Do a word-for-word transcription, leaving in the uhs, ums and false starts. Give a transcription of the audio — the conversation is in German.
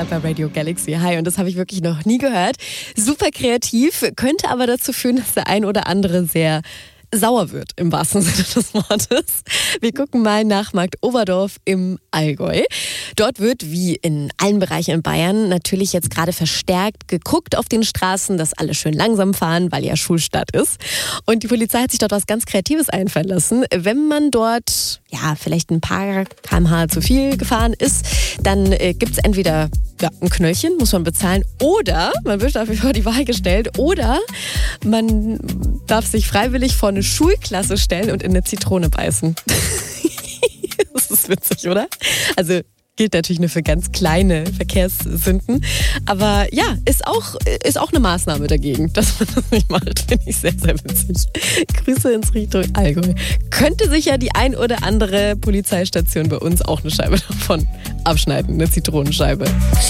gerade bei Radio Galaxy. Hi, und das habe ich wirklich noch nie gehört. Super kreativ, könnte aber dazu führen, dass der ein oder andere sehr sauer wird, im wahrsten Sinne des Wortes. Wir gucken mal nach Markt Oberdorf im Allgäu. Dort wird, wie in allen Bereichen in Bayern, natürlich jetzt gerade verstärkt geguckt auf den Straßen, dass alle schön langsam fahren, weil ja Schulstart ist. Und die Polizei hat sich dort was ganz Kreatives einfallen lassen. Wenn man dort ja vielleicht ein paar Kilometer pro Stunde zu viel gefahren ist, dann äh, gibt es entweder ja, ein Knöllchen, muss man bezahlen, oder man wird dafür vor die Wahl gestellt, oder man darf sich freiwillig vor eine Schulklasse stellen und in eine Zitrone beißen. Das ist witzig, oder? Also gilt natürlich nur für ganz kleine Verkehrssünden. Aber ja, ist auch, ist auch eine Maßnahme dagegen, dass man das nicht macht. Finde ich sehr, sehr witzig. Grüße ins Richtung Allgäu. Könnte sich ja die ein oder andere Polizeistation bei uns auch eine Scheibe davon abschneiden, eine Zitronenscheibe.